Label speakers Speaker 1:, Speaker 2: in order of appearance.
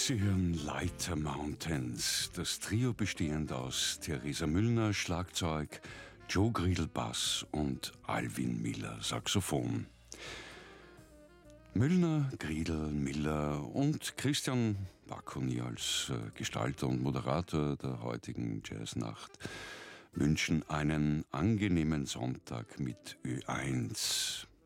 Speaker 1: Sie hören Leiter Mountains, das Trio bestehend aus Theresa Müllner, Schlagzeug, Joe Griedl, Bass und Alvin Miller, Saxophon. Müllner, Griedl, Miller und Christian Bacconi als Gestalter und Moderator der heutigen Jazznacht wünschen einen angenehmen Sonntag mit Ö1.